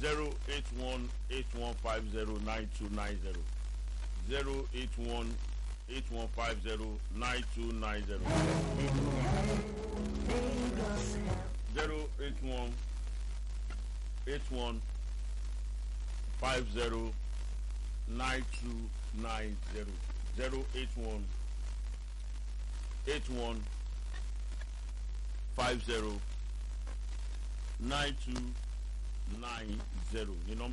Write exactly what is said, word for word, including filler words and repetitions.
zero eight one eight one five zero nine two nine zero zero eight one eight one five zero nine two nine zero zero eight one eight one five zero nine two nine zero zero eight one eight one five zero nine two nine zero ní nọ́mbà